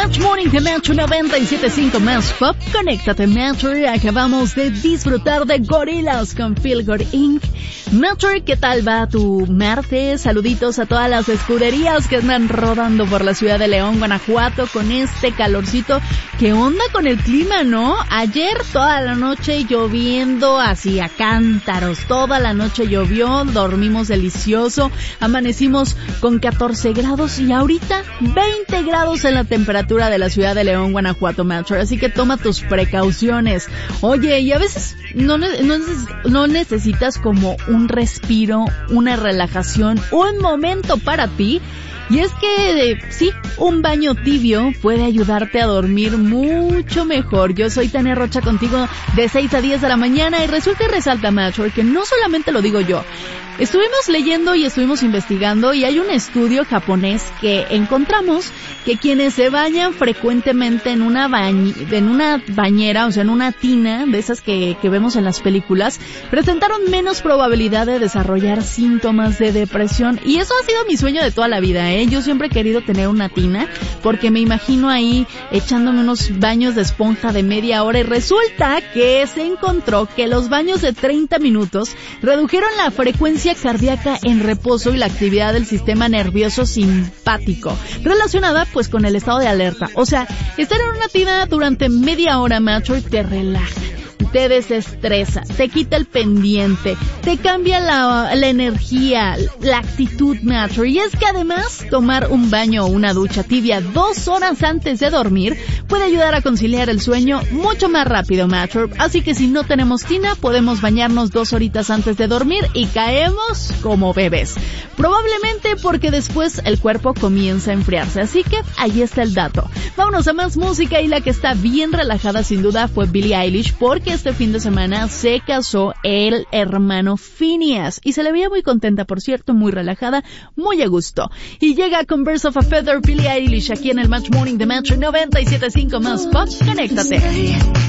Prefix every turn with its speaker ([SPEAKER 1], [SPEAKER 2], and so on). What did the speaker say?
[SPEAKER 1] Match Morning de Metro 97.5 más Pop. Conéctate, Metro. Acabamos de disfrutar de Gorillaz con Feel Good Inc. Metro, ¿qué tal va tu martes? Saluditos a todas las escuderías que andan rodando por la ciudad de León, Guanajuato, con este calorcito. ¿Qué onda con el clima, no? Ayer toda la noche lloviendo, así a cántaros. Toda la noche llovió, dormimos delicioso. Amanecimos con 14 grados y ahorita 20 grados en la temperatura de la ciudad de León, Guanajuato, Metro. Así que toma tus precauciones. Oye, y a veces no necesitas como un respiro, una relajación, un momento para ti. Y es que, sí, un baño tibio puede ayudarte a dormir mucho mejor. Yo soy Tania Rocha contigo de 6 a 10 de la mañana y resulta y resalta, Metro, que no solamente lo digo yo. Estuvimos leyendo y estuvimos investigando y hay un estudio japonés que encontramos que quienes se bañan frecuentemente en una bañera, o sea, en una tina de esas que vemos en las películas, presentaron menos probabilidad de desarrollar síntomas de depresión. Y eso ha sido mi sueño de toda la vida, ¿eh? Yo siempre he querido tener una tina porque me imagino ahí echándome unos baños de esponja de media hora y resulta que se encontró que los baños de 30 minutos redujeron la frecuencia cardíaca en reposo y la actividad del sistema nervioso simpático, relacionada pues con el estado de alerta. O sea, estar en una tina durante media hora, Metro, te relaja, te desestresa, te quita el pendiente, te cambia la energía, la actitud, Metro. Y es que además tomar un baño o una ducha tibia 2 horas antes de dormir puede ayudar a conciliar el sueño mucho más rápido, Metro. Así que si no tenemos tina, podemos bañarnos 2 horitas antes de dormir y caemos como bebés. Probablemente porque después el cuerpo comienza a enfriarse. Así que ahí está el dato. Vámonos a más música y la que está bien relajada sin duda fue Billie Eilish porque este fin de semana se casó el hermano Phineas y se le veía muy contenta, por cierto, muy relajada, muy a gusto. Y llega con Birds of a Feather, Billie Eilish aquí en el Match Morning de Metro 97.5 más Pop. Conéctate.